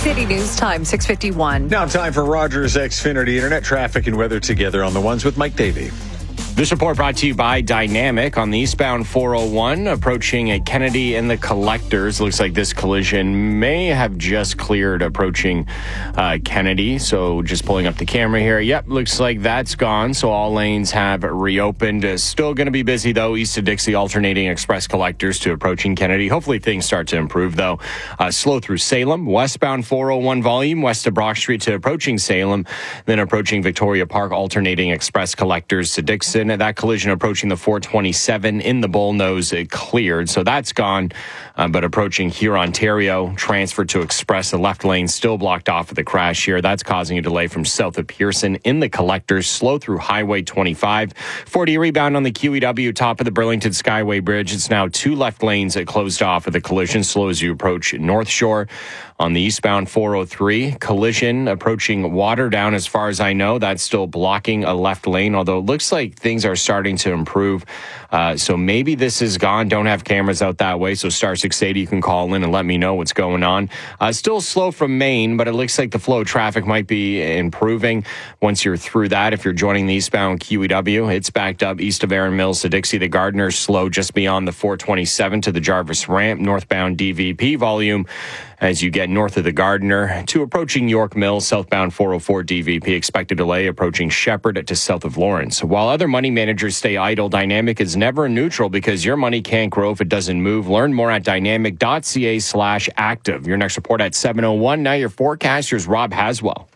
680 News Time, 6:51. Now time for Rogers Xfinity Internet traffic and weather together on the ones with Mike Davey. This report brought to you by Dynamic on the eastbound 401 approaching at Kennedy and the Collectors. Looks like this collision may have just cleared approaching Kennedy. So just pulling up the camera here. Yep, looks like that's gone. So all lanes have reopened. Still going to be busy though. East of Dixie alternating Express Collectors to approaching Kennedy. Hopefully things start to improve though. Slow through Salem. Westbound 401 volume west of Brock Street to approaching Salem. Then approaching Victoria Park alternating Express Collectors to Dixon. That collision approaching the 427 in the Bullnose, it cleared, so that's gone. But approaching here, Ontario, transfer to Express, the left lane still blocked off of the crash here. That's causing a delay from south of Pearson in the Collectors, slow through Highway 25. 40 rebound on the QEW top of the Burlington Skyway Bridge. It's now two left lanes that closed off of the collision, slow as you approach North Shore. On the eastbound 403, collision approaching Waterdown, as far as I know. That's still blocking a left lane, although it looks like things are starting to improve. So maybe this is gone. Don't have cameras out that way, so star 680, you can call in and let me know what's going on. Still slow from Maine, but it looks like the flow of traffic might be improving once you're through that. If you're joining the eastbound QEW, it's backed up east of Erin Mills to Dixie. The Gardner slow just beyond the 427 to the Jarvis ramp. Northbound DVP volume as you get north of the Gardner to approaching York Mills. Southbound 404 DVP expected delay approaching Shepherd to south of Lawrence. While other money managers stay idle, Dynamic is never neutral because your money can't grow if it doesn't move. Learn more at dynamic.ca/active. Your next report at 7:01. Now your forecaster's Rob Haswell.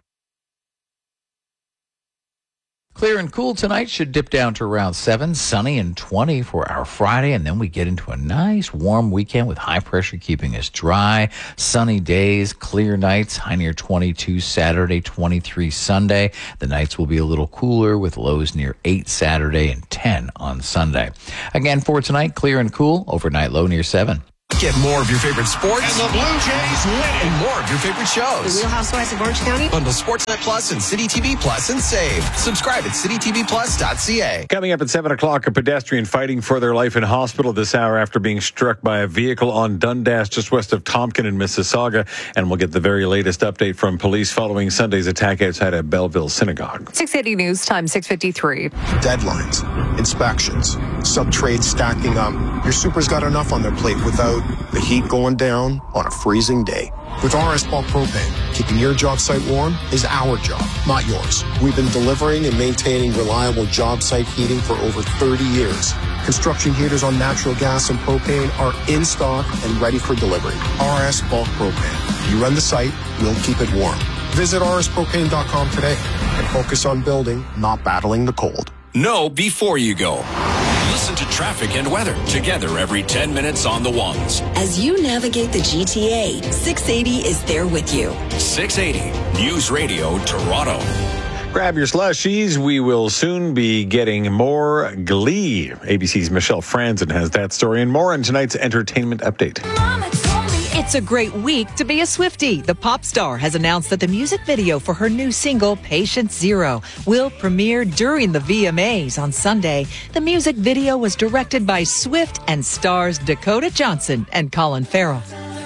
Clear and cool tonight, should dip down to around 7, sunny and 20 for our Friday, and then we get into a nice warm weekend with high pressure keeping us dry, sunny days, clear nights, high near 22 Saturday, 23 Sunday. The nights will be a little cooler with lows near 8 Saturday and 10 on Sunday. Again, for tonight, clear and cool, overnight low near 7. Get more of your favorite sports. And the Blue Jays win. And more of your favorite shows. The Real Housewives of Orange County. Bundle Sportsnet Plus and City TV Plus and save. Subscribe at citytvplus.ca. Coming up at 7 o'clock, a pedestrian fighting for their life in hospital this hour after being struck by a vehicle on Dundas just west of Tompkin in Mississauga. And we'll get the very latest update from police following Sunday's attack outside a Belleville synagogue. 680 News Time, 6:53. Deadlines, inspections, sub-trades stacking up. Your super's got enough on their plate without the heat going down on a freezing day. With RS Bulk Propane, keeping your job site warm is our job, not yours. We've been delivering and maintaining reliable job site heating for over 30 years. Construction heaters on natural gas and propane are in stock and ready for delivery. RS Bulk Propane. You run the site, we'll keep it warm. Visit rspropane.com today and focus on building, not battling the cold. Know before you go. Listen to traffic and weather together every 10 minutes on the ones. As you navigate the GTA, 680 is there with you. 680 News Radio Toronto. Grab your slushies. We will soon be getting more Glee. ABC's Michelle Franzen has that story and more in tonight's entertainment update. It's a great week to be a Swiftie. The pop star has announced that the music video for her new single, Patient Zero, will premiere during the VMAs on Sunday. The music video was directed by Swift and stars Dakota Johnson and Colin Farrell.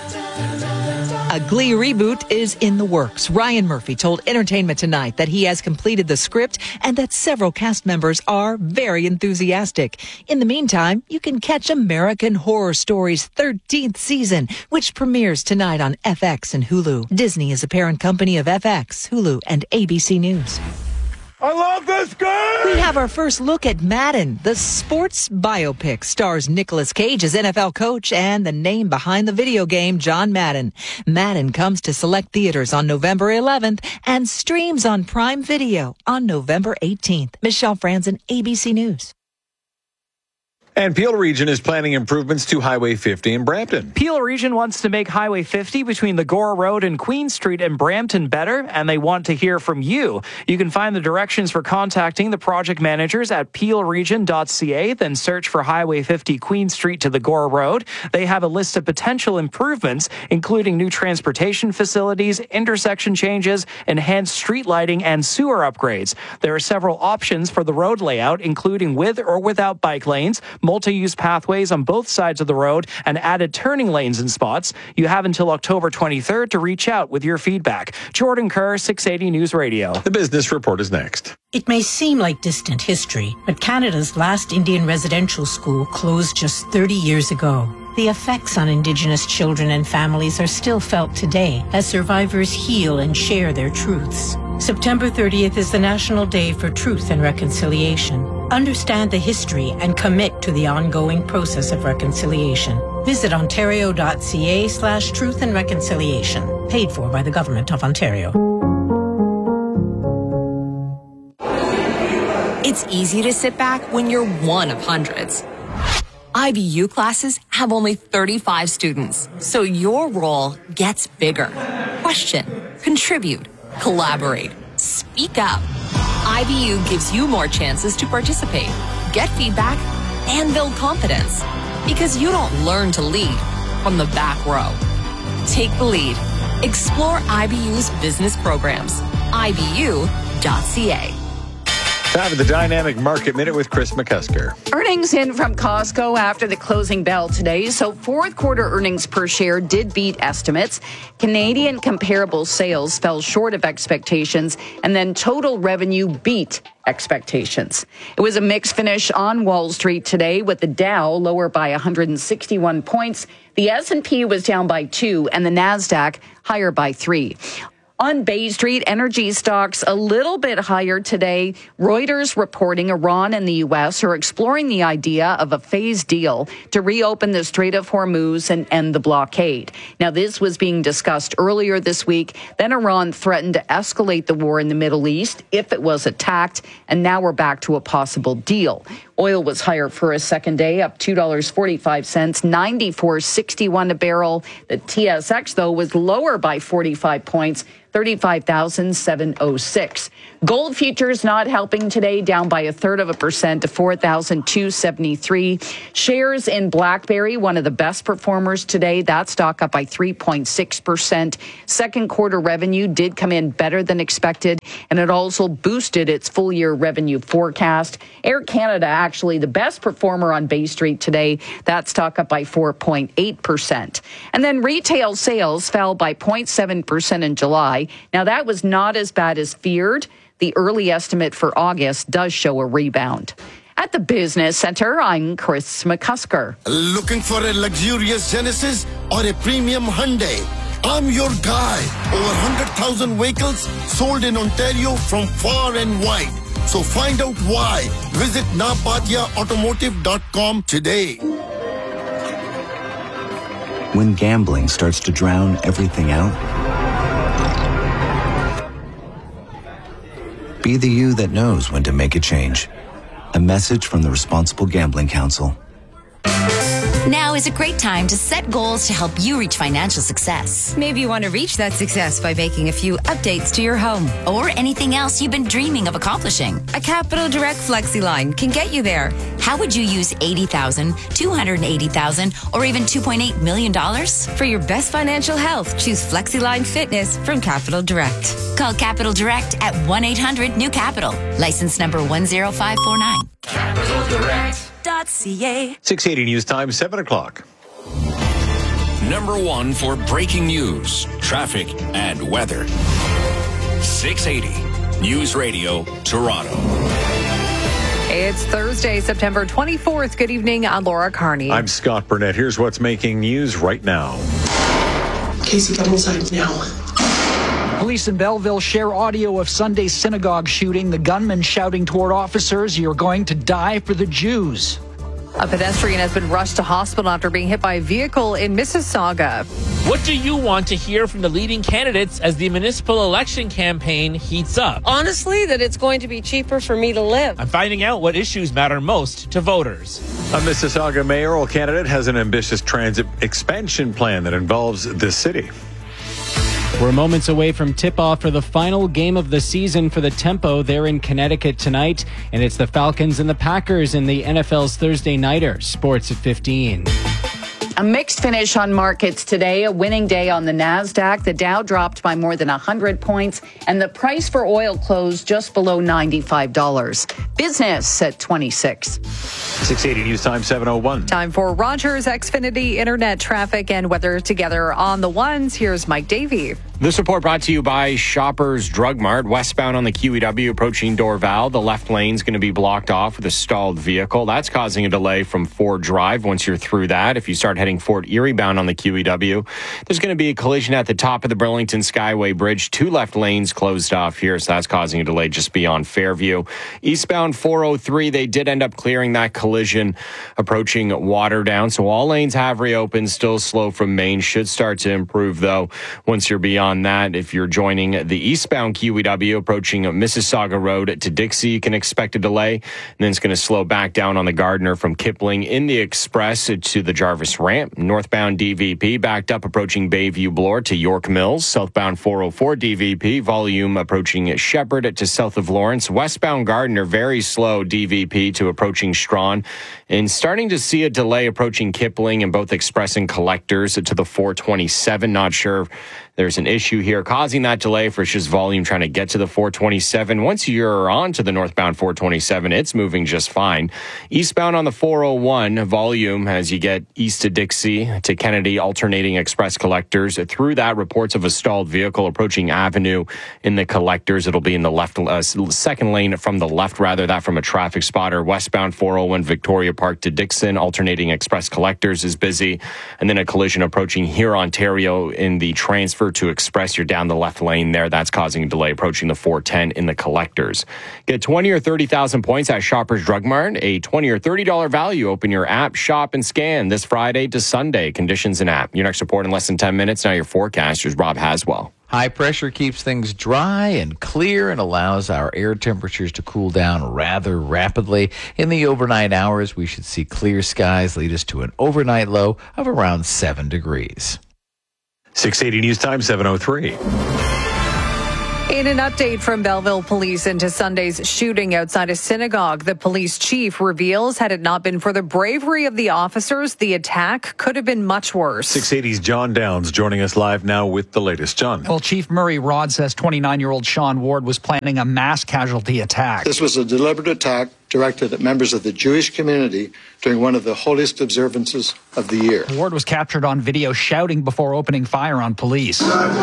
A Glee reboot is in the works. Ryan Murphy told Entertainment Tonight that he has completed the script and that several cast members are very enthusiastic. In the meantime, you can catch American Horror Story's 13th season, which premieres tonight on FX and Hulu. Disney is a parent company of FX, Hulu, and ABC News. I love this game! We have our first look at Madden. The sports biopic stars Nicolas Cage as NFL coach and the name behind the video game, John Madden. Madden comes to select theaters on November 11th and streams on Prime Video on November 18th. Michelle Franzen, ABC News. And Peel Region is planning improvements to Highway 50 in Brampton. Peel Region wants to make Highway 50 between the Gore Road and Queen Street in Brampton better, and they want to hear from you. You can find the directions for contacting the project managers at peelregion.ca, then search for Highway 50 Queen Street to the Gore Road. They have a list of potential improvements, including new transportation facilities, intersection changes, enhanced street lighting, and sewer upgrades. There are several options for the road layout, including with or without bike lanes, multi-use pathways on both sides of the road, and added turning lanes in spots. You have until October 23rd to reach out with your feedback. Jordan Kerr, 680 News Radio. The business report is next. It may seem like distant history, but Canada's last Indian residential school closed just 30 years ago. The effects on Indigenous children and families are still felt today as survivors heal and share their truths. September 30th is the National Day for Truth and Reconciliation. Understand the history and commit to the ongoing process of reconciliation. Visit ontario.ca/truth and reconciliation. Paid for by the Government of Ontario. It's easy to sit back when you're one of hundreds. IBU classes have only 35 students, so your role gets bigger. Question, contribute, collaborate, speak up. IBU gives you more chances to participate, get feedback, and build confidence. Because you don't learn to lead from the back row. Take the lead. Explore IBU's business programs. IBU.ca. Time for the Dynamic Market Minute with Chris McCusker. Earnings in from Costco after the closing bell today. So fourth quarter earnings per share did beat estimates. Canadian comparable sales fell short of expectations, and then total revenue beat expectations. It was a mixed finish on Wall Street today, with the Dow lower by 161 points. The S&P was down by 2, and the Nasdaq higher by 3. On Bay Street, energy stocks a little bit higher today. Reuters reporting Iran and the U.S. are exploring the idea of a phased deal to reopen the Strait of Hormuz and end the blockade. Now, this was being discussed earlier this week. Then Iran threatened to escalate the war in the Middle East if it was attacked. And now we're back to a possible deal. Oil was higher for a second day, up $2.45, $94.61 a barrel. The TSX, though, was lower by 45 points, 35,706. Gold futures not helping today, down by 1/3% to 4,273. Shares in BlackBerry, one of the best performers today. That stock up by 3.6%. Second quarter revenue did come in better than expected, and it also boosted its full year revenue forecast. Air Canada, actually the best performer on Bay Street today. That stock up by 4.8%. And then retail sales fell by 0.7% in July. Now, that was not as bad as feared. The early estimate for August does show a rebound. At the Business Center, I'm Chris McCusker. Looking for a luxurious Genesis or a premium Hyundai? I'm your guy. Over 100,000 vehicles sold in Ontario from far and wide. So find out why. Visit napatiaautomotive.com today. When gambling starts to drown everything out, be the you that knows when to make a change. A message from the Responsible Gambling Council. Now is a great time to set goals to help you reach financial success. Maybe you want to reach that success by making a few updates to your home. Or anything else you've been dreaming of accomplishing. A Capital Direct FlexiLine can get you there. How would you use $80,000, $280,000, or even $2.8 million? For your best financial health, choose FlexiLine Fitness from Capital Direct. Call Capital Direct at 1-800-NEW-CAPITAL. License number 10549. Capital Direct. .ca. 680 News Time, 7 o'clock. Number one for breaking news, traffic, and weather. 680 News Radio, Toronto. It's Thursday, September 24th. Good evening. I'm Laura Carney. I'm Scott Burnett. Here's what's making news right now. Casey, come inside now. Police in Belleville share audio of Sunday's synagogue shooting. The gunman shouting toward officers, "You're going to die for the Jews." A pedestrian has been rushed to hospital after being hit by a vehicle in Mississauga. What do you want to hear from the leading candidates as the municipal election campaign heats up? Honestly, that it's going to be cheaper for me to live. I'm finding out what issues matter most to voters. A Mississauga mayoral candidate has an ambitious transit expansion plan that involves the city. We're moments away from tip-off for the final game of the season for the Tempo. They're in Connecticut tonight, and it's the Falcons and the Packers in the NFL's Thursday Nighter. Sports at 15. A mixed finish on markets today, a winning day on the NASDAQ. The Dow dropped by more than 100 points, and the price for oil closed just below $95. Business at 26. 680 News Time 7:01. Time for Rogers Xfinity Internet traffic and weather together on the ones. Here's Mike Davey. This report brought to you by Shoppers Drug Mart. Westbound on the QEW approaching Dorval. The left lane's going to be blocked off with a stalled vehicle. That's causing a delay from Ford Drive once you're through that. If you start heading Fort Erie bound on the QEW, there's going to be a collision at the top of the Burlington Skyway Bridge. 2 left lanes closed off here, so that's causing a delay just beyond Fairview. Eastbound 403, they did end up clearing that collision approaching Waterdown. So all lanes have reopened, still slow from Maine. Should start to improve, though, once you're beyond that. If you're joining the eastbound QEW approaching Mississauga Road to Dixie, you can expect a delay. And then it's going to slow back down on the Gardner from Kipling in the Express to the Jarvis Ramp. Northbound DVP backed up approaching Bayview Bloor to York Mills. Southbound 404 DVP volume approaching Shepherd to south of Lawrence. Westbound Gardner very slow DVP to approaching Strawn. And starting to see a delay approaching Kipling in both Express and Collectors to the 427. Not sure there's an issue here causing that delay for just volume trying to get to the 427. Once you're on to the northbound 427, it's moving just fine. Eastbound on the 401, volume as you get east to Dixie to Kennedy, alternating Express Collectors. Through that, reports of a stalled vehicle approaching Avenue in the Collectors. It'll be in the left, second lane from the left, rather, that from a traffic spotter. Westbound 401, Victoria Park to Dixon, alternating Express Collectors is busy. And then a collision approaching here, Ontario in the transfer to Express. You're down the left lane there. That's causing a delay approaching the 410 in the Collectors. Get 20 or 30,000 points at Shoppers Drug Mart. A $20 or $30 value. Open your app, shop, and scan this Friday to Sunday. Conditions and app. Your next report in less than 10 minutes. Now your forecast is Rob Haswell. High pressure keeps things dry and clear and allows our air temperatures to cool down rather rapidly. In the overnight hours, we should see clear skies lead us to an overnight low of around 7 degrees. 680 News Time 7:03. In an update from Belleville Police into Sunday's shooting outside a synagogue, the police chief reveals had it not been for the bravery of the officers, the attack could have been much worse. 680's John Downs joining us live now with the latest. John. Well, Chief Murray Rod says 29-year-old Sean Ward was planning a mass casualty attack. This was a deliberate attack directed at members of the Jewish community during one of the holiest observances of the year. Ward was captured on video shouting before opening fire on police.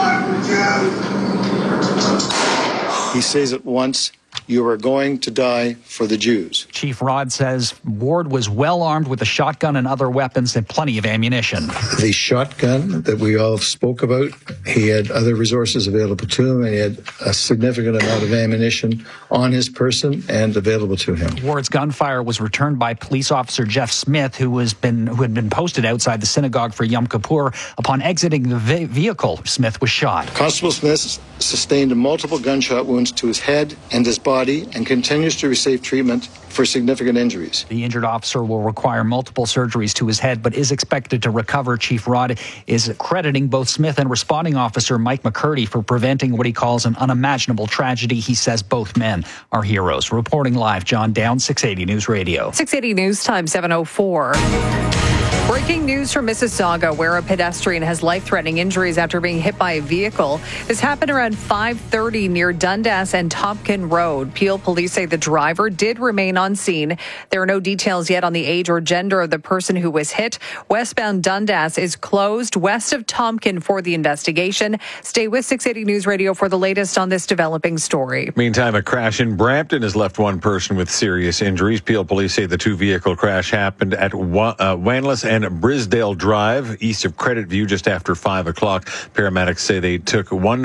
He says it once, "You are going to die for the Jews." Chief Rod says Ward was well armed with a shotgun and other weapons and plenty of ammunition. The shotgun that we all spoke about, he had other resources available to him, and he had a significant amount of ammunition on his person and available to him. Ward's gunfire was returned by police officer Jeff Smith, who had been posted outside the synagogue for Yom Kippur. Upon exiting the vehicle, Smith was shot. Constable Smith sustained multiple gunshot wounds to his head and his body and continues to receive treatment for significant injuries. The injured officer will require multiple surgeries to his head, but is expected to recover. Chief Rod is crediting both Smith and responding officer Mike McCurdy for preventing what he calls an unimaginable tragedy. He says both men are heroes. Reporting live, John Downs, 680 News Radio. 680 News Time 7:04. Breaking news from Mississauga, where a pedestrian has life-threatening injuries after being hit by a vehicle. This happened around 5:30 near Dundas and Tompkin Road. Peel police say the driver did remain on scene. There are no details yet on the age or gender of the person who was hit. Westbound Dundas is closed west of Tompkin for the investigation. Stay with 680 News Radio for the latest on this developing story. Meantime, a crash in Brampton has left one person with serious injuries. Peel police say the two-vehicle crash happened at Wanless and Brisdale Drive, east of Credit View, just after 5 o'clock. Paramedics say they took one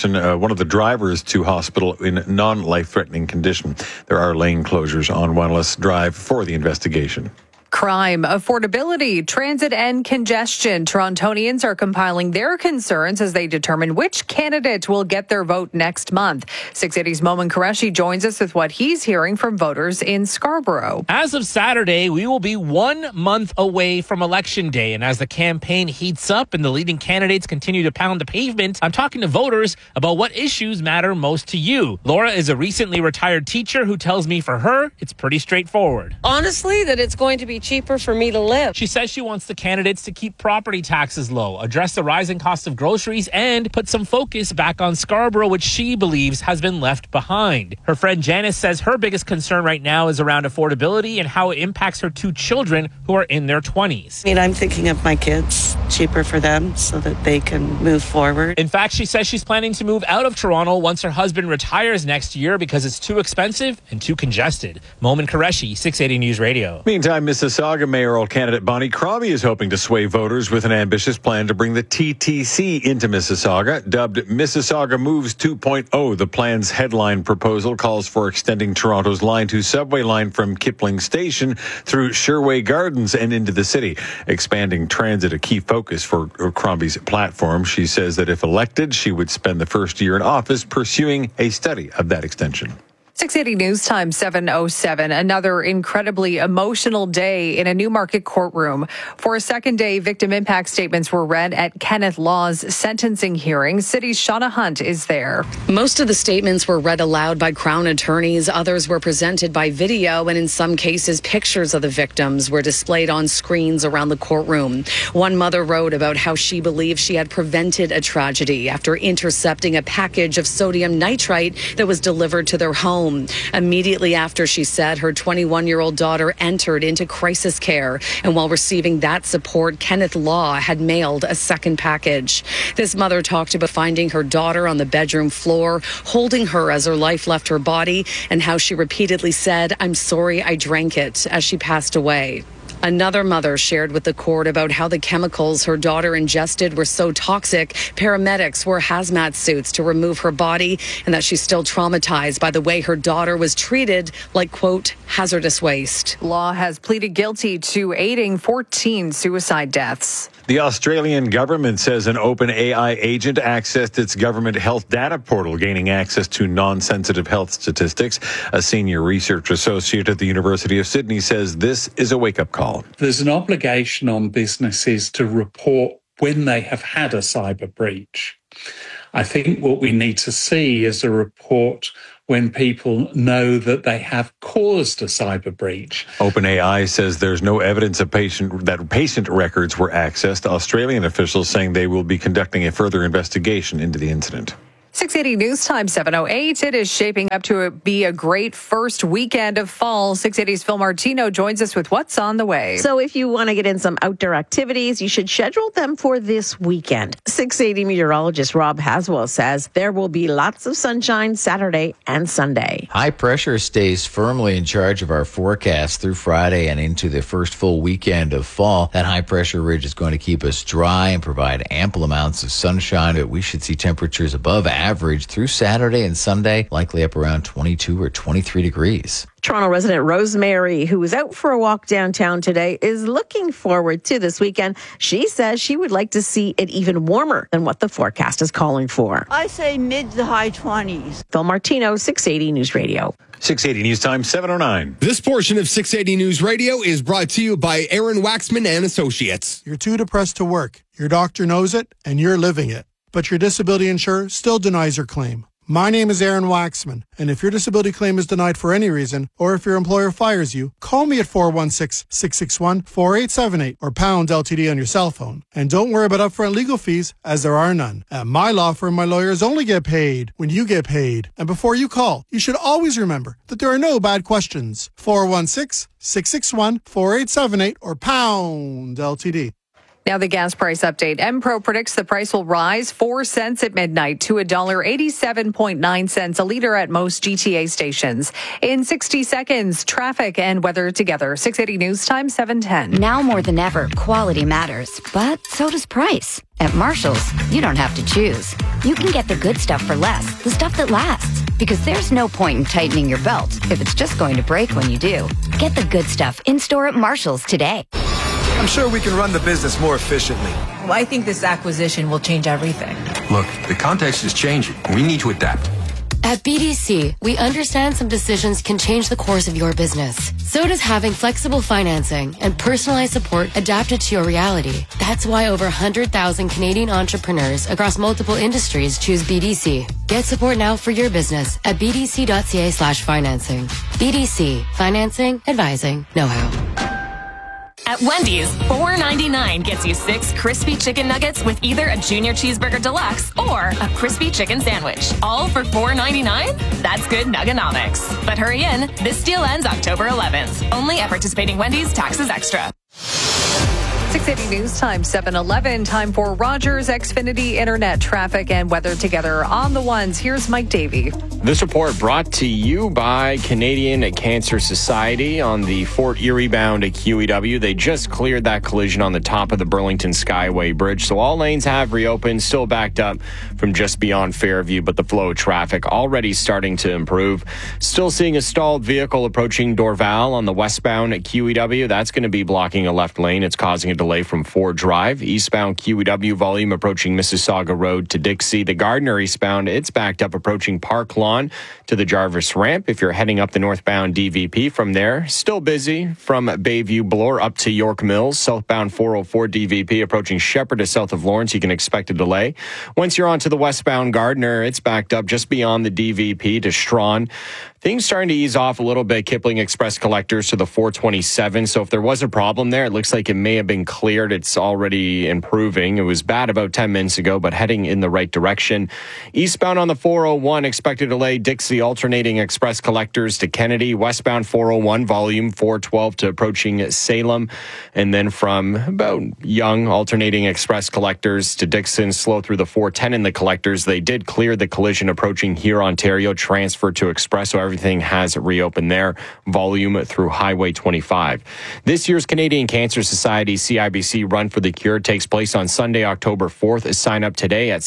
of the drivers to hospital in non-life-threatening condition. There are lane closures on Wanless Drive for the investigation. Crime, affordability, transit, and congestion. Torontonians are compiling their concerns as they determine which candidate will get their vote next month. 680's Momin Qureshi joins us with what he's hearing from voters in Scarborough. As of Saturday, we will be 1 month away from Election Day. And as the campaign heats up and the leading candidates continue to pound the pavement, I'm talking to voters about what issues matter most to you. Laura is a recently retired teacher who tells me for her, it's pretty straightforward. Honestly, that it's going to be cheaper for me to live. She says she wants the candidates to keep property taxes low, address the rising cost of groceries, and put some focus back on Scarborough, which she believes has been left behind. Her friend Janice says her biggest concern right now is around affordability and how it impacts her 2 children who are in their 20s. I mean, I'm thinking of my kids, cheaper for them so that they can move forward. In fact, she says she's planning to move out of Toronto once her husband retires next year because it's too expensive and too congested. Momin Qureshi, 680 News Radio. Meantime, Mississauga mayoral candidate Bonnie Crombie is hoping to sway voters with an ambitious plan to bring the TTC into Mississauga. Dubbed Mississauga Moves 2.0, the plan's headline proposal calls for extending Toronto's Line 2 subway line from Kipling Station through Sherway Gardens and into the city. Expanding transit a key focus for Crombie's platform. She says that if elected, she would spend the first year in office pursuing a study of that extension. 680 News Time 7:07. Another incredibly emotional day in a Newmarket courtroom. For a second day, victim impact statements were read at Kenneth Law's sentencing hearing. City's Shauna Hunt is there. Most of the statements were read aloud by Crown attorneys. Others were presented by video, and in some cases, pictures of the victims were displayed on screens around the courtroom. One mother wrote about how she believed she had prevented a tragedy after intercepting a package of sodium nitrite that was delivered to their home. Immediately after, she said, her 21-year-old daughter entered into crisis care. And while receiving that support, Kenneth Law had mailed a second package. This mother talked about finding her daughter on the bedroom floor, holding her as her life left her body, and how she repeatedly said, "I'm sorry I drank it," as she passed away. Another mother shared with the court about how the chemicals her daughter ingested were so toxic, paramedics wore hazmat suits to remove her body, and that she's still traumatized by the way her daughter was treated like, quote, hazardous waste. Law has pleaded guilty to aiding 14 suicide deaths. The Australian government says an open AI agent accessed its government health data portal, gaining access to non-sensitive health statistics. A senior research associate at the University of Sydney says this is a wake-up call. There's an obligation on businesses to report when they have had a cyber breach. I think what we need to see is a report when people know that they have caused a cyber breach. OpenAI says there's no evidence of patient records were accessed. Australian officials saying they will be conducting a further investigation into the incident. 680 News Time 7:08. It is shaping up to be a great first weekend of fall. 680's Phil Martino joins us with what's on the way. So if you want to get in some outdoor activities, you should schedule them for this weekend. 680 meteorologist Rob Haswell says there will be lots of sunshine Saturday and Sunday. High pressure stays firmly in charge of our forecast through Friday and into the first full weekend of fall. That high pressure ridge is going to keep us dry and provide ample amounts of sunshine, but we should see temperatures above average through Saturday and Sunday, likely up around 22 or 23 degrees. Toronto resident Rosemary, who was out for a walk downtown today, is looking forward to this weekend. She says she would like to see it even warmer than what the forecast is calling for. I say mid to high 20s. Phil Martino, 680 News Radio. 680 News Time 7:09. This portion of 680 News Radio is brought to you by Aaron Waxman and Associates. You're too depressed to work. Your doctor knows it, and you're living it. But your disability insurer still denies your claim. My name is Aaron Waxman, and if your disability claim is denied for any reason, or if your employer fires you, call me at 416-661-4878 or pound LTD on your cell phone. And don't worry about upfront legal fees, as there are none. At my law firm, my lawyers only get paid when you get paid. And before you call, you should always remember that there are no bad questions. 416-661-4878 or pound LTD. Now the gas price update. MPro predicts the price will rise 4 cents at midnight to $1.87.9 a liter at most GTA stations. In 60 seconds, traffic and weather together. 680 News Time 7:10. Now more than ever, quality matters, but so does price. At Marshall's, you don't have to choose. You can get the good stuff for less, the stuff that lasts. Because there's no point in tightening your belt if it's just going to break when you do. Get the good stuff in store at Marshall's today. I'm sure we can run the business more efficiently. Well, I think this acquisition will change everything. Look, the context is changing. We need to adapt. At BDC, we understand some decisions can change the course of your business. So does having flexible financing and personalized support adapted to your reality. That's why over 100,000 Canadian entrepreneurs across multiple industries choose BDC. Get support now for your business at bdc.ca/financing. BDC, financing, advising, know-how. At Wendy's, $4.99 gets you 6 crispy chicken nuggets with either a Junior Cheeseburger Deluxe or a crispy chicken sandwich. All for $4.99? That's good nuggonomics. But hurry in, this deal ends October 11th. Only at participating Wendy's, taxes extra. 680 News Time, 7:11. Time for Rogers Xfinity Internet traffic and weather together on the ones. Here's Mike Davey. This report brought to you by Canadian Cancer Society on the Fort Erie bound at QEW. They just cleared that collision on the top of the Burlington Skyway Bridge, so all lanes have reopened, still backed up from just beyond Fairview, but the flow of traffic already starting to improve. Still seeing a stalled vehicle approaching Dorval on the westbound at QEW. That's going to be blocking a left lane. It's causing a delay from Ford Drive. Eastbound QEW volume approaching Mississauga Road to Dixie. The Gardner eastbound, it's backed up approaching Park Lawn to the Jarvis Ramp. If you're heading up the northbound DVP from there, still busy from Bayview Bloor up to York Mills. Southbound 404 DVP approaching Shepherd to south of Lawrence. You can expect a delay. Once you're onto the westbound Gardner, it's backed up just beyond the DVP to Strawn. Things starting to ease off a little bit. Kipling Express collectors to the 427. So if there was a problem there, it looks like it may have been cleared. It's already improving. It was bad about 10 minutes ago, but heading in the right direction. Eastbound on the 401, expected delay. Dixie alternating express collectors to Kennedy. Westbound 401, volume 412 to approaching Salem. And then from about Young, alternating express collectors to Dixon, slow through the 410 in the collectors. They did clear the collision approaching here, Ontario, transfer to express. So everything has reopened there. Volume through Highway 25. This year's Canadian Cancer Society CIBC Run for the Cure takes place on Sunday, October 4th. Sign up today at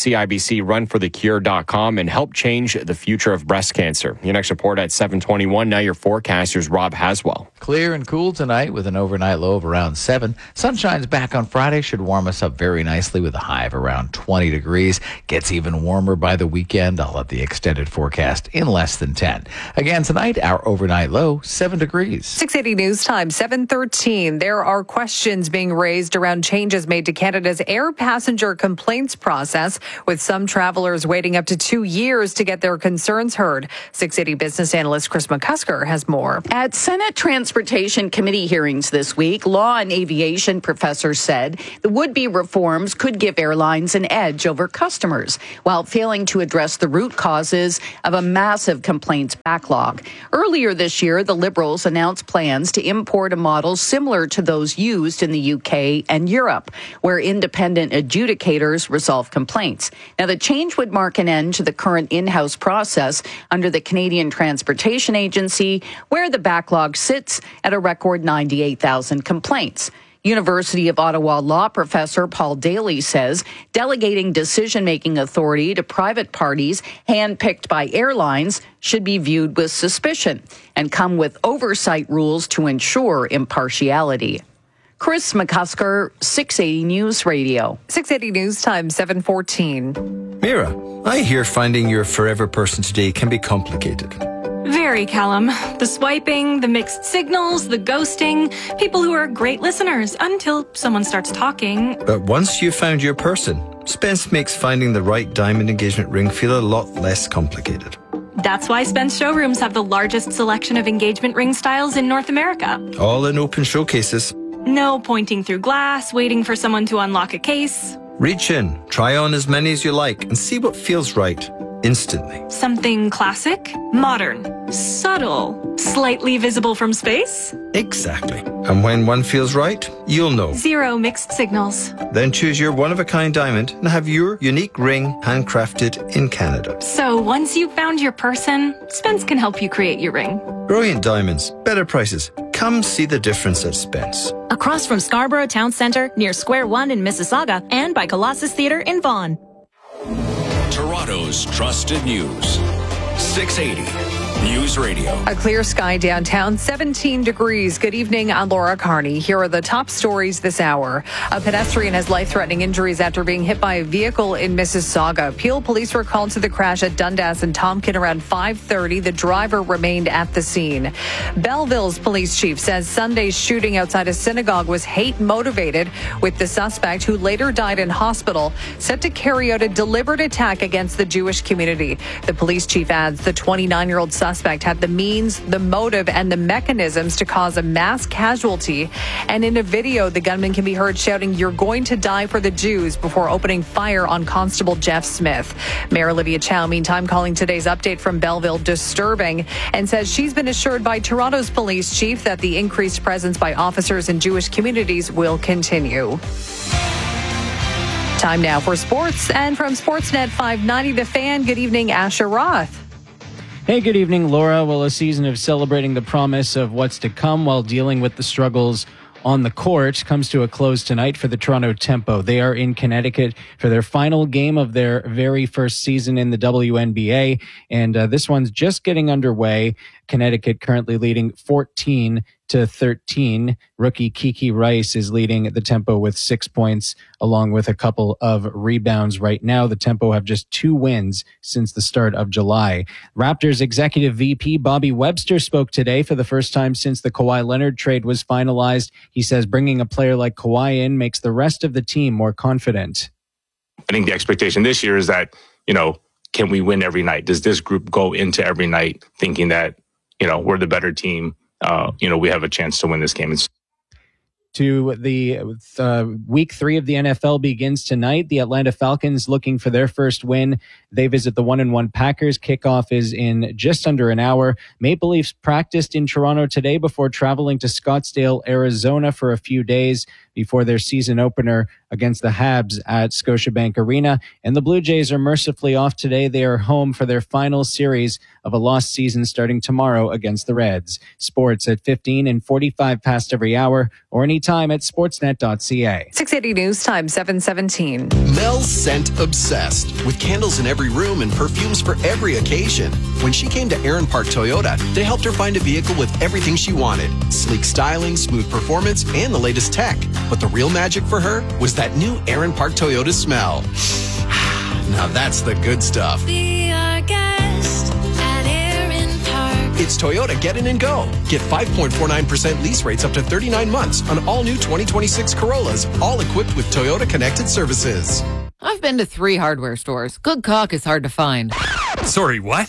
CIBCRunForTheCure.com and help change the future of breast cancer. Your next report at 7:21. Now your forecaster's Rob Haswell. Clear and cool tonight with an overnight low of around 7. Sunshine's back on Friday. Should warm us up very nicely with a high of around 20 degrees. Gets even warmer by the weekend. I'll have the extended forecast in less than 10. Again tonight, our overnight low, 7 degrees. 680 News Time, 7:13. There are questions being raised around changes made to Canada's air passenger complaints process, with some travelers waiting up to 2 years to get their concerns heard. 680 business analyst Chris McCusker has more. At Senate Transportation Committee hearings this week, law and aviation professors said the would-be reforms could give airlines an edge over customers, while failing to address the root causes of a massive complaints backlog. Earlier this year, the Liberals announced plans to import a model similar to those used in the UK and Europe, where independent adjudicators resolve complaints. Now, the change would mark an end to the current in-house process under the Canadian Transportation Agency, where the backlog sits at a record 98,000 complaints. University of Ottawa law professor Paul Daly says delegating decision-making authority to private parties handpicked by airlines should be viewed with suspicion and come with oversight rules to ensure impartiality. Chris McCusker, 680 News Radio. 680 News Time, 7:14. Mira, I hear finding your forever person today can be complicated. Very, Callum. The swiping, the mixed signals, the ghosting, people who are great listeners until someone starts talking. But once you've found your person, Spence makes finding the right diamond engagement ring feel a lot less complicated. That's why Spence showrooms have the largest selection of engagement ring styles in North America. All in open showcases. No pointing through glass, waiting for someone to unlock a case. Reach in, try on as many as you like, and see what feels right. Instantly. Something classic, modern, subtle, slightly visible from space? Exactly. And when one feels right, you'll know. 0 mixed signals. Then choose your one-of-a-kind diamond and have your unique ring handcrafted in Canada. So once you've found your person, Spence can help you create your ring. Brilliant diamonds, better prices. Come see the difference at Spence. Across from Scarborough Town Centre, near Square One in Mississauga, and by Colossus Theatre in Vaughan. Toronto's trusted news. 680 News Radio. A clear sky downtown, 17 degrees. Good evening, I'm Laura Carney. Here are the top stories this hour. A pedestrian has life-threatening injuries after being hit by a vehicle in Mississauga. Peel police were called to the crash at Dundas and Tompkin around 5:30. The driver remained at the scene. Belleville's police chief says Sunday's shooting outside a synagogue was hate-motivated, with the suspect, who later died in hospital, set to carry out a deliberate attack against the Jewish community. The police chief adds the 29-year-old suspect suspect had the means, the motive, and the mechanisms to cause a mass casualty. And in a video, the gunman can be heard shouting, "You're going to die for the Jews," before opening fire on Constable Jeff Smith. Mayor Olivia Chow, meantime, calling today's update from Belleville disturbing, and says she's been assured by Toronto's police chief that the increased presence by officers in Jewish communities will continue. Time now for sports, and from Sportsnet 590 The Fan, good evening, Asher Roth. Hey, good evening, Laura. Well, a season of celebrating the promise of what's to come while dealing with the struggles on the court comes to a close tonight for the Toronto Tempo. They are in Connecticut for their final game of their very first season in the WNBA, and this one's just getting underway. Connecticut currently leading 14-13. Rookie Kiki Rice is leading the Tempo with 6 points, along with a couple of rebounds. Right now, the Tempo have just 2 wins since the start of July. Raptors executive VP Bobby Webster spoke today for the first time since the Kawhi Leonard trade was finalized. He says bringing a player like Kawhi in makes the rest of the team more confident. I think the expectation this year is that, can we win every night? Does this group go into every night thinking that, we're the better team? We have a chance to win this game. To the week 3 of the NFL begins tonight. The Atlanta Falcons looking for their first win. They visit the 1-1 Packers. Kickoff is in just under an hour. Maple Leafs practiced in Toronto today before traveling to Scottsdale, Arizona for a few days before their season opener against the Habs at Scotiabank Arena. And the Blue Jays are mercifully off today. They are home for their final series of a lost season starting tomorrow against the Reds. Sports at 15 and 45 past every hour or anytime at sportsnet.ca. 680 News Time, 7:17. Mel's scent obsessed, with candles in every room and perfumes for every occasion. When she came to Aaron Park Toyota, they helped her find a vehicle with everything she wanted. Sleek styling, smooth performance, and the latest tech. But the real magic for her was that new Aaron Park Toyota smell. Now that's the good stuff. Be our guest at Aaron Park. It's Toyota Get In and Go. Get 5.49% lease rates up to 39 months on all new 2026 Corollas, all equipped with Toyota Connected Services. I've been to 3 hardware stores. Good caulk is hard to find. Sorry, what?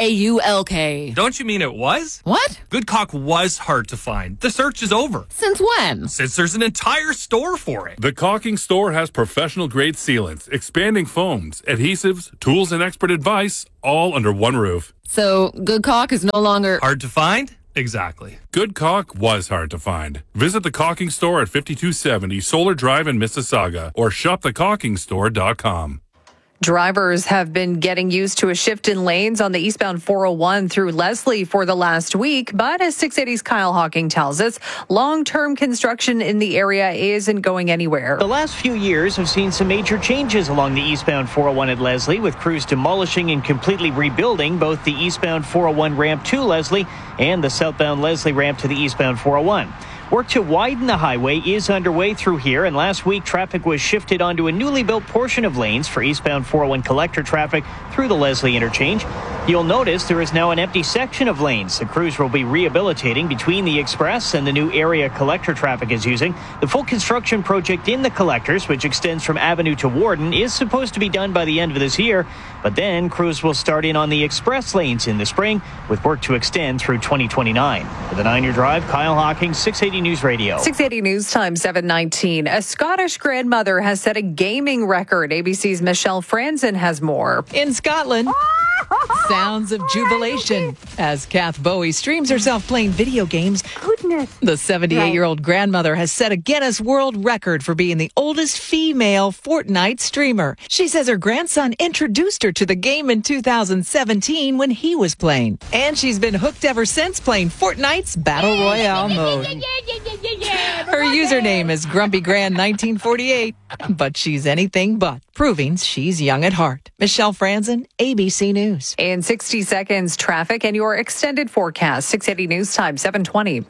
CAULK. Don't you mean it was? What? Good caulk was hard to find. The search is over. Since when? Since there's an entire store for it. The Caulking Store has professional-grade sealants, expanding foams, adhesives, tools, and expert advice, all under one roof. So, good caulk is no longer... hard to find? Exactly. Good caulk was hard to find. Visit the Caulking Store at 5270 Solar Drive in Mississauga or shopthecaulkingstore.com. Drivers have been getting used to a shift in lanes on the eastbound 401 through Leslie for the last week. But as 680's Kyle Hawking tells us, long-term construction in the area isn't going anywhere. The last few years have seen some major changes along the eastbound 401 at Leslie, with crews demolishing and completely rebuilding both the eastbound 401 ramp to Leslie and the southbound Leslie ramp to the eastbound 401. Work to widen the highway is underway through here, and last week traffic was shifted onto a newly built portion of lanes for eastbound 401 collector traffic through the Leslie interchange. You'll notice there is now an empty section of lanes. The crews will be rehabilitating between the express and the new area collector traffic is using. The full construction project in the collectors, which extends from Avenue to Warden, is supposed to be done by the end of this year, but then crews will start in on the express lanes in the spring, with work to extend through 2029. For the 9-Year Drive, Kyle Hawking, 680 News Radio. 680 News Time, 7:19. A Scottish grandmother has set a gaming record. ABC's Michelle Franzen has more. In Scotland, sounds of jubilation as Kath Bowie streams herself playing video games. Goodness. The 78-year-old grandmother has set a Guinness World Record for being the oldest female Fortnite streamer. She says her grandson introduced her to the game in 2017 when he was playing. And she's been hooked ever since, playing Fortnite's Battle Royale mode. Her username is GrumpyGrand1948, but she's anything but, proving she's young at heart. Michelle Franzen, ABC News. In 60 seconds, traffic and your extended forecast. 680 News Time, 7:20.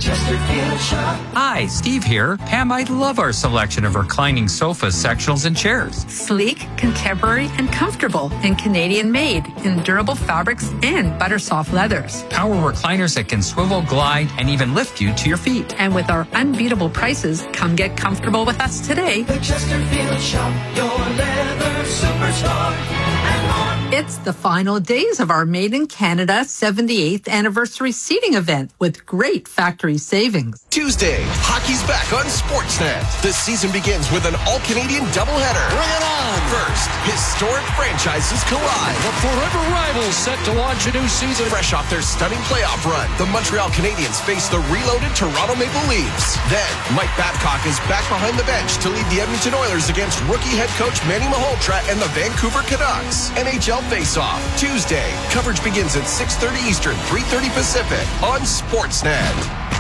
Hi, Steve here. Pam, I love our selection of reclining sofas, sectionals, and chairs. Sleek, contemporary, and comfortable, and Canadian-made in durable fabrics and butter soft leathers. Power recliners that can swivel, glide, and even lift you to your feet. And with our unbeatable prices, come get comfortable with us today. The Chesterfield Shop, your leather superstar. And on It's the final days of our Made in Canada 78th anniversary seating event with great factory savings. Tuesday, hockey's back on Sportsnet. The season begins with an all-Canadian doubleheader. Bring it on! First, historic franchises collide. The forever rivals set to launch a new season. Fresh off their stunning playoff run, the Montreal Canadiens face the reloaded Toronto Maple Leafs. Then, Mike Babcock is back behind the bench to lead the Edmonton Oilers against rookie head coach Manny Malhotra and the Vancouver Canucks. NHL face-off, Tuesday. Coverage begins at 6:30 Eastern, 3:30 Pacific on Sportsnet.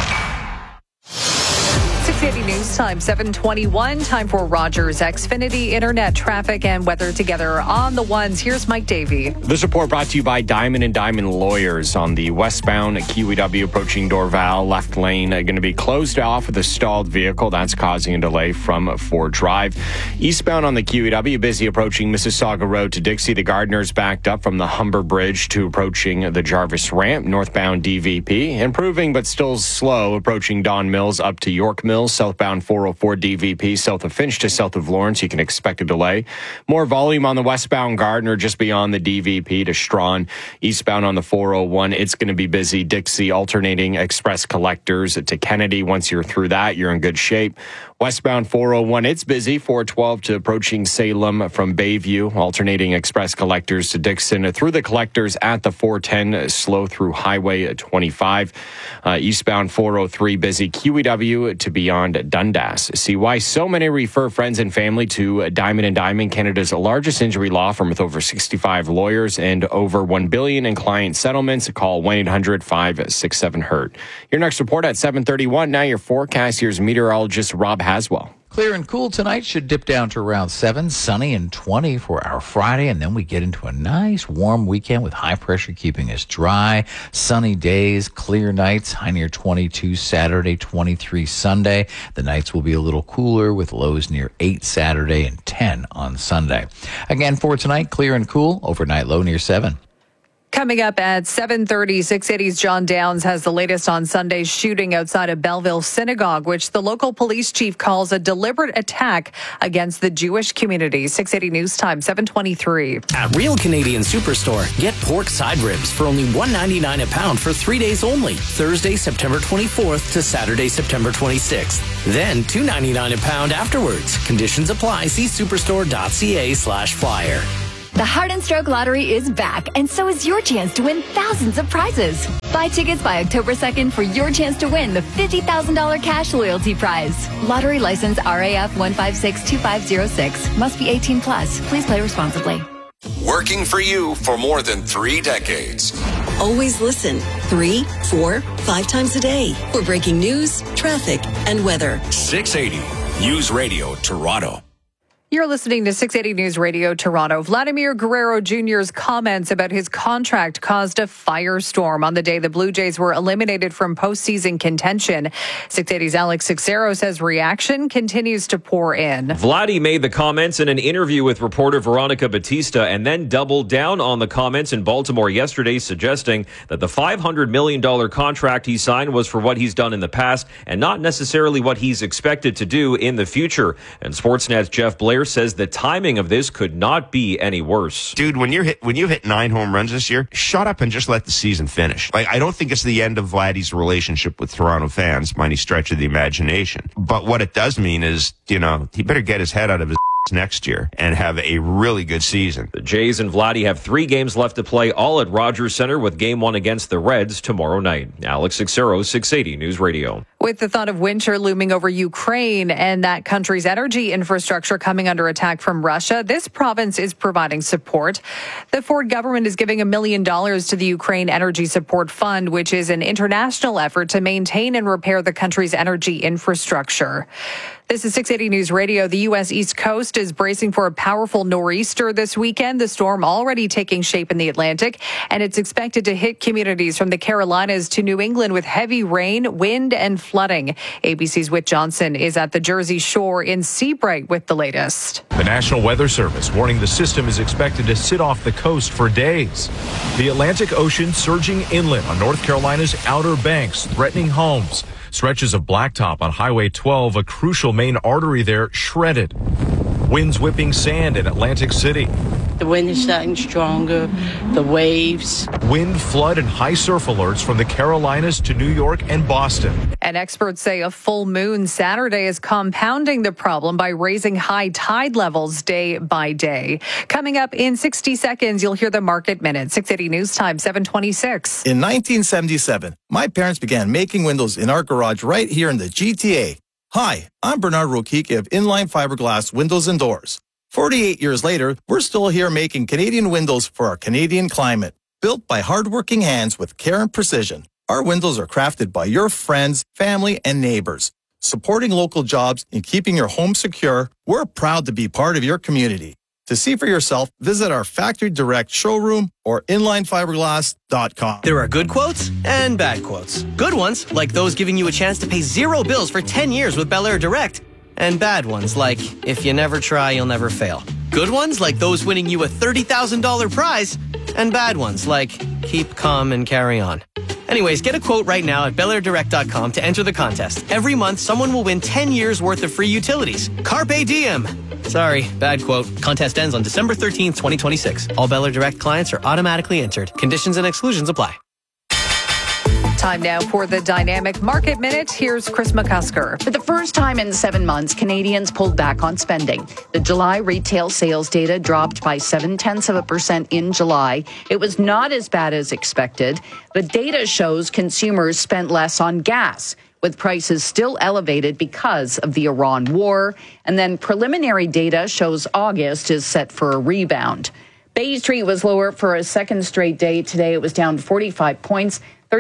680 News Time, 7:21. Time for Rogers Xfinity Internet traffic and weather together on the ones. Here's Mike Davey. This report brought to you by Diamond & Diamond Lawyers on the westbound QEW approaching Dorval. Left lane going to be closed off with a stalled vehicle. That's causing a delay from Ford Drive. Eastbound on the QEW, busy approaching Mississauga Road to Dixie. The Gardner's backed up from the Humber Bridge to approaching the Jarvis Ramp. Northbound DVP improving but still slow approaching Don Mills up to York Mills. Southbound 404 DVP south of Finch to south of Lawrence. You can expect a delay. More volume on the westbound Gardner just beyond the DVP to Strawn. Eastbound on the 401, it's going to be busy. Dixie alternating express collectors to Kennedy. Once you're through that, you're in good shape. Westbound 401, it's busy. 412 to approaching Salem from Bayview. Alternating express collectors to Dixon. Through the collectors at the 410, slow through Highway 25. Eastbound 403, busy. QEW to beyond Dundas. See why so many refer friends and family to Diamond & Diamond, Canada's largest injury law firm with over 65 lawyers and over $1 billion in client settlements. Call 1-800-567-HURT. Your next report at 7:31. Now your forecast. Here's meteorologist Rob Haswell. Clear and cool tonight, should dip down to around 7, sunny and 20 for our Friday, and then we get into a nice warm weekend with high pressure keeping us dry, sunny days, clear nights, high near 22 Saturday, 23 Sunday. The nights will be a little cooler with lows near 8 Saturday and 10 on Sunday. Again, for tonight, clear and cool, overnight low near 7. Coming up at 7:30, 680's John Downs has the latest on Sunday's shooting outside of Belleville Synagogue, which the local police chief calls a deliberate attack against the Jewish community. 680 News Time, 7:23. At Real Canadian Superstore, get pork side ribs for only $1.99 a pound for 3 days only. Thursday, September 24th to Saturday, September 26th. Then $2.99 a pound afterwards. Conditions apply. See superstore.ca/flyer. The Heart and Stroke Lottery is back, and so is your chance to win thousands of prizes. Buy tickets by October 2nd for your chance to win the $50,000 cash loyalty prize. Lottery license RAF 1562506. Must be 18 plus. Please play responsibly. Working for you for more than 3 decades. Always listen 3, 4, 5 times a day for breaking news, traffic, and weather. 680 News Radio Toronto. You're listening to 680 News Radio Toronto. Vladimir Guerrero Jr.'s comments about his contract caused a firestorm on the day the Blue Jays were eliminated from postseason contention. 680's Alex Sixero says reaction continues to pour in. Vladdy made the comments in an interview with reporter Veronica Batista and then doubled down on the comments in Baltimore yesterday, suggesting that the $500 million contract he signed was for what he's done in the past and not necessarily what he's expected to do in the future. And Sportsnet's Jeff Blair says the timing of this could not be any worse. Dude, when you've hit 9 home runs this year, shut up and just let the season finish. I don't think it's the end of Vladdy's relationship with Toronto fans by any stretch of the imagination. But what it does mean is, he better get his head out of his next year and have a really good season. The Jays and Vladdy have 3 games left to play, all at Rogers Center, with Game 1 against the Reds tomorrow night. Alex Sixero, 680 News Radio. With the thought of winter looming over Ukraine and that country's energy infrastructure coming under attack from Russia, this province is providing support. The Ford government is giving $1 million to the Ukraine Energy Support Fund, which is an international effort to maintain and repair the country's energy infrastructure. This is 680 News Radio. The U.S. East Coast is bracing for a powerful nor'easter this weekend. The storm already taking shape in the Atlantic, and it's expected to hit communities from the Carolinas to New England with heavy rain, wind, and flooding. ABC's Whit Johnson is at the Jersey Shore in Seabright with the latest. The National Weather Service warning the system is expected to sit off the coast for days. The Atlantic Ocean surging inland on North Carolina's Outer Banks, threatening homes. Stretches of blacktop on Highway 12, a crucial main artery there, shredded. Winds whipping sand in Atlantic City. The wind is getting stronger, the waves. Wind, flood, and high surf alerts from the Carolinas to New York and Boston. And experts say a full moon Saturday is compounding the problem by raising high tide levels day by day. Coming up in 60 seconds, you'll hear the Market Minute. 680 News Time, 726. In 1977, my parents began making windows in our garage right here in the GTA. Hi, I'm Bernard Rokicki of Inline Fiberglass Windows and Doors. 48 years later, we're still here making Canadian windows for our Canadian climate. Built by hardworking hands with care and precision, our windows are crafted by your friends, family, and neighbors. Supporting local jobs and keeping your home secure, we're proud to be part of your community. To see for yourself, visit our Factory Direct showroom or inlinefiberglass.com. There are good quotes and bad quotes. Good ones, like those giving you a chance to pay 0 bills for 10 years with Bel Air Direct. And bad ones, like, if you never try, you'll never fail. Good ones, like those winning you a $30,000 prize. And bad ones, like, keep calm and carry on. Anyways, get a quote right now at BelAirDirect.com to enter the contest. Every month, someone will win 10 years worth of free utilities. Carpe diem. Sorry, bad quote. Contest ends on December 13th, 2026. All Bel Air Direct clients are automatically entered. Conditions and exclusions apply. Time now for the Dynamic Market Minute. Here's Chris McCusker. For the first time in 7 months, Canadians pulled back on spending. The July retail sales data dropped by 0.7% in July. It was not as bad as expected, but data shows consumers spent less on gas, with prices still elevated because of the Iran war. And then preliminary data shows August is set for a rebound. Bay Street was lower for a second straight day. Today it was down 45 points,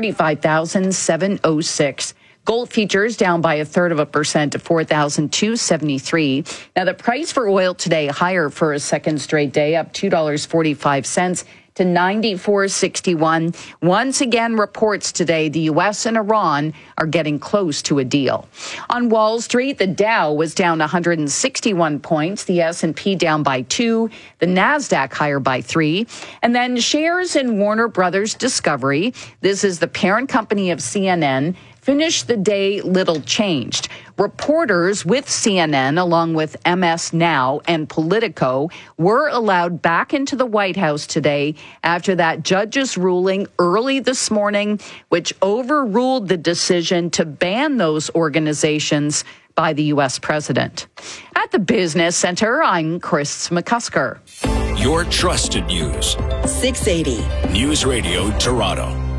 35,706. Gold futures down by 0.33% to 4,273. Now the price for oil today higher for a second straight day, up $2.45 to 94.61. Once again, reports today the U.S. and Iran are getting close to a deal. On Wall Street, the Dow was down 161 points, the S&P down by 2, the Nasdaq higher by 3, and then shares in Warner Brothers Discovery, this is the parent company of CNN, finished the day little changed. Reporters with CNN, along with MS Now and Politico, were allowed back into the White House today after that judge's ruling early this morning, which overruled the decision to ban those organizations by the U.S. president. At the Business Center, I'm Chris McCusker. Your trusted news. 680. News Radio Toronto.